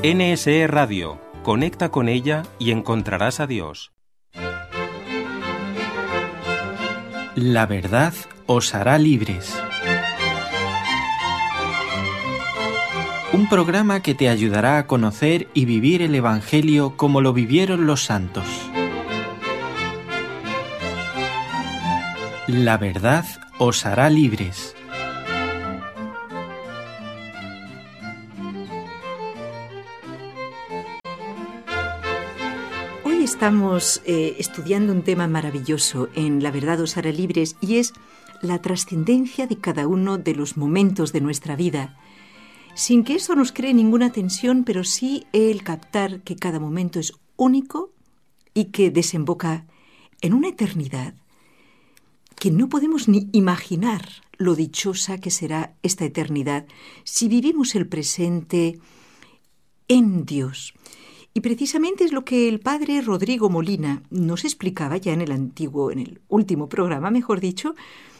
NSE Radio. Conecta con ella y encontrarás a Dios. La verdad os hará libres. Un programa que te ayudará a conocer y vivir el Evangelio como lo vivieron los santos. La verdad os hará libres. Hoy estamos estudiando un tema maravilloso en La verdad os hará libres, y es la trascendencia de cada uno de los momentos de nuestra vida. Sin que eso nos cree ninguna tensión, pero sí el captar que cada momento es único y que desemboca en una eternidad que no podemos ni imaginar lo dichosa que será esta eternidad si vivimos el presente en Dios. Y precisamente es lo que el padre Rodrigo Molina nos explicaba ya en el último programa, mejor dicho,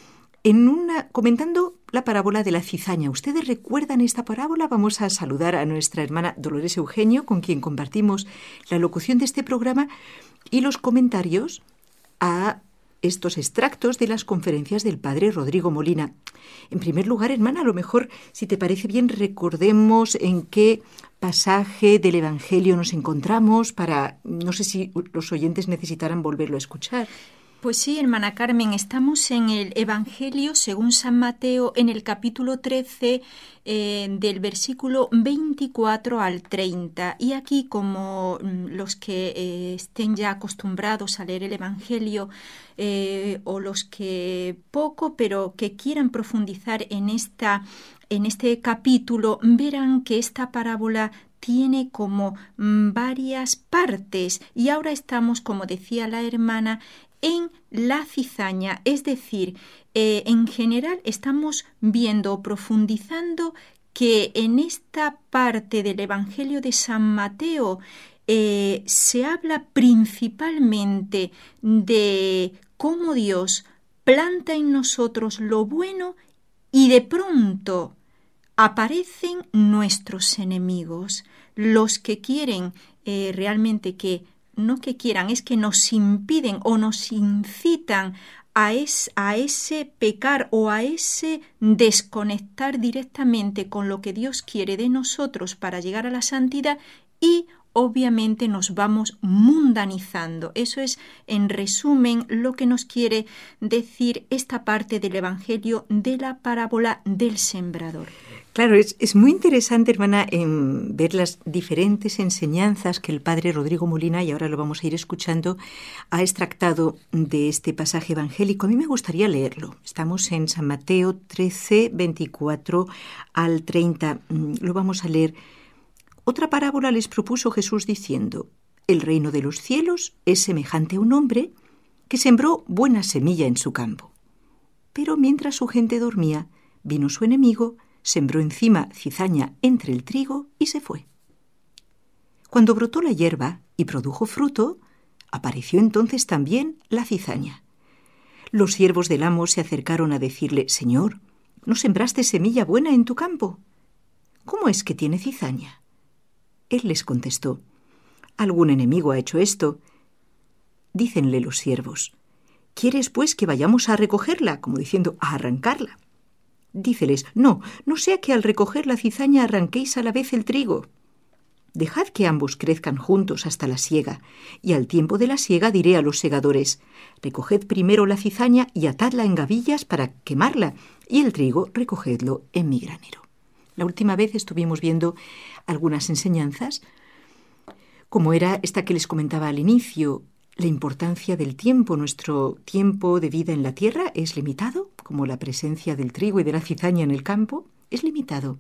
comentando la parábola de la cizaña. ¿Ustedes recuerdan esta parábola? Vamos a saludar a nuestra hermana Dolores Eugenio, con quien compartimos la locución de este programa y los comentarios a estos extractos de las conferencias del padre Rodrigo Molina. En primer lugar, hermana, a lo mejor, si te parece bien, recordemos en qué pasaje del Evangelio nos encontramos no sé si los oyentes necesitarán volverlo a escuchar. Pues sí, hermana Carmen, estamos en el Evangelio según San Mateo, en el capítulo 13, del versículo 24 al 30. Y aquí, como los que estén ya acostumbrados a leer el Evangelio, o los que poco, pero que quieran profundizar en este capítulo, verán que esta parábola tiene como varias partes. Y ahora estamos, como decía la hermana, en la cizaña, es decir, en general estamos viendo o profundizando que en esta parte del Evangelio de San Mateo se habla principalmente de cómo Dios planta en nosotros lo bueno y de pronto aparecen nuestros enemigos, los que quieren realmente es que nos impiden o nos incitan a ese pecar o a ese desconectar directamente con lo que Dios quiere de nosotros para llegar a la santidad, y obviamente nos vamos mundanizando. Eso es, en resumen, lo que nos quiere decir esta parte del Evangelio de la parábola del sembrador. Claro, es muy interesante, hermana, en ver las diferentes enseñanzas que el padre Rodrigo Molina, y ahora lo vamos a ir escuchando, ha extractado de este pasaje evangélico. A mí me gustaría leerlo. Estamos en San Mateo 13, 24 al 30. Lo vamos a leer. Otra parábola les propuso Jesús diciendo: el reino de los cielos es semejante a un hombre que sembró buena semilla en su campo. Pero mientras su gente dormía, vino su enemigo, sembró encima cizaña entre el trigo y se fue. Cuando brotó la hierba y produjo fruto, apareció entonces también la cizaña. Los siervos del amo se acercaron a decirle: Señor, ¿no sembraste semilla buena en tu campo? ¿Cómo es que tiene cizaña? Él les contestó: algún enemigo ha hecho esto. Dícenle los siervos: ¿quieres pues que vayamos a recogerla? Como diciendo, a arrancarla. Díceles: no sea que al recoger la cizaña arranquéis a la vez el trigo. Dejad que ambos crezcan juntos hasta la siega, y al tiempo de la siega diré a los segadores: recoged primero la cizaña y atadla en gavillas para quemarla, y el trigo recogedlo en mi granero. La última vez estuvimos viendo algunas enseñanzas, como era esta que les comentaba al inicio, la importancia del tiempo. Nuestro tiempo de vida en la tierra es limitado, como la presencia del trigo y de la cizaña en el campo es limitado.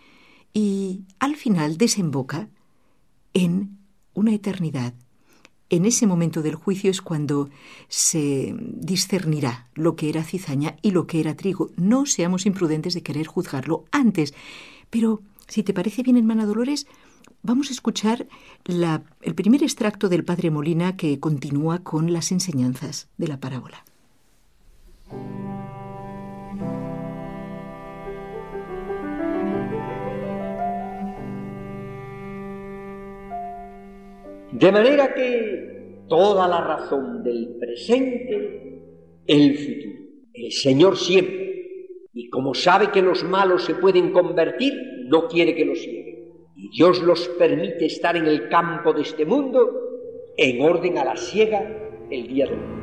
Y al final desemboca en una eternidad. En ese momento del juicio es cuando se discernirá lo que era cizaña y lo que era trigo. No seamos imprudentes de querer juzgarlo antes. Pero, si te parece bien, hermana Dolores, vamos a escuchar el primer extracto del padre Molina, que continúa con las enseñanzas de la parábola. De manera que toda la razón del presente, el futuro. El Señor siempre, y como sabe que los malos se pueden convertir, no quiere que los ciegue. Y Dios los permite estar en el campo de este mundo en orden a la siega el día del mundo.